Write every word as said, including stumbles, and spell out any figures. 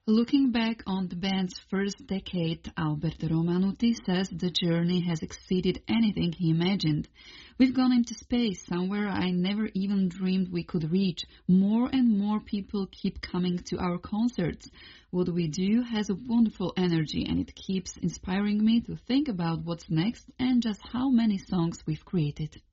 Looking back on the band's first decade, Alberto Romanuti says the journey has exceeded anything he imagined. We've gone into space, somewhere I never even dreamed we could reach. More and more people keep coming to our concerts. What we do has a wonderful energy, and it keeps inspiring me to think about what's next and just how many songs we've created.